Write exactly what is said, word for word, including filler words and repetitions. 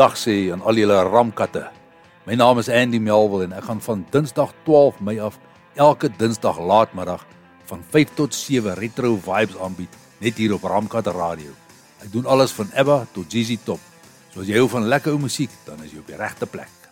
dag sê aan al julle ramkatte. My naam is Andy Melville en ek gaan van Dinsdag twaalf Mei af elke Dinsdag laatmiddag van vyf tot sewe retro vibes aanbied, net hier op Ramkat Radio. Ek doen alles van ABBA tot Z Z Top. So as jy hou van lekker ou musiek, dan is jy op die regte plek.